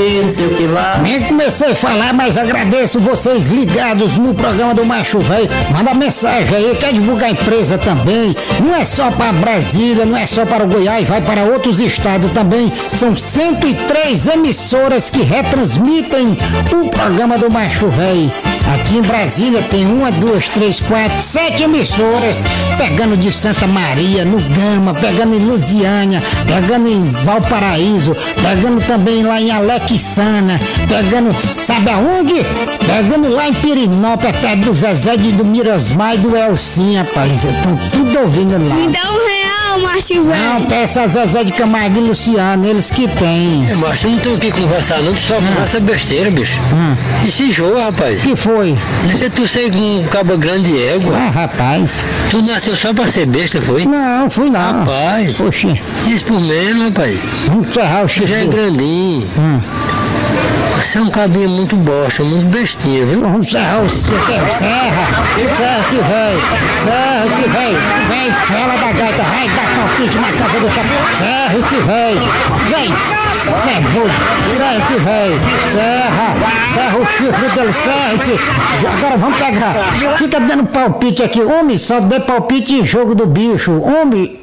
sei, não sei o que lá. Nem comecei a falar, mas agradeço vocês ligados no programa do Macho Velho. Manda mensagem aí, quer divulgar a empresa também. Não é só para Brasília, não é só para o Goiás, vai para outros estados também. São 103 emissoras que retransmitem o programa do Macho Velho. Aqui em Brasília tem 1, 2, 3, 4, 7 emissoras, pegando de Santa Maria, no Gama, pegando em Lusiânia, pegando em Valparaíso, pegando também lá em Alexana, pegando, sabe aonde? Pegando lá em Pirinópolis, até do Zezé, do Mirasmar e do Elcinha, rapaz. Estão tudo ouvindo lá. Me dá R$1, Macho Velho. Não, peça a Zezé de Camargo e Luciano, eles que têm. Mas tu não tem o que conversar não, tu só conversa besteira, bicho. E se enjoa, rapaz. Que foi? Deixa tu ser um cabo grande de égua. Ah, rapaz. Tu nasceu só pra ser besta, foi? Não, fui não. Rapaz. Poxa. Isso por menos, rapaz. Vamos encerrar o Tu já é chifre. grandinho. Você é um cabinho muito bosta, muito bestinha, viu? Vamos encerrar o chifre. Serra esse velho. Serra esse velho. Vem, fala da gaita. Vai dar palpite na casa do chapéu. Serra esse velho. Vem. Serra esse velho. Serra o chifre dele. Serra esse. Agora vamos pegar. Fica dando palpite aqui. Homem, só dê palpite em jogo do bicho. Homem.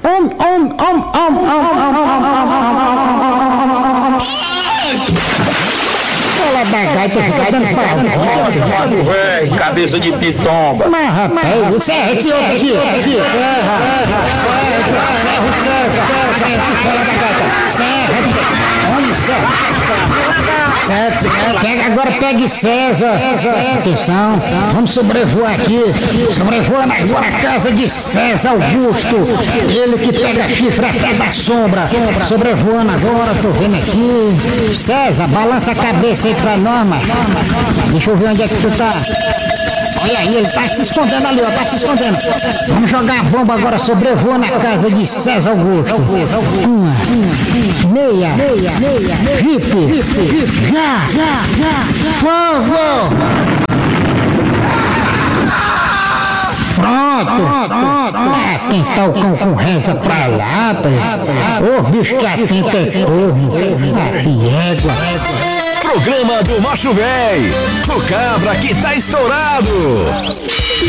Fala da gaita, fica dando palpite. Macho velho, cabeça de pitomba. Mas rapaz, Serra esse outro aqui. Serra o César. Serra esse fala da gaita. Serra. Homem, Serra. Pega, agora pegue César. Atenção, vamos sobrevoar aqui. Sobrevoando agora a casa de César Augusto. Ele que pega chifre até da sombra. Sobrevoando agora, tô vendo aqui. César, balança a cabeça aí pra nós, mano. Deixa eu ver onde é que tu tá. Olha aí, ele tá se escondendo ali, ó, tá se escondendo. Vamos jogar a bomba agora, sobrevoando na casa de César Augusto. Meia, Jeep, já, fogo! Pronto. Atentar o concorrência pra lá, rapaz. Ô, bicho que atenta é corno. Égua. Programa do Macho Véi. O cabra que tá estourado.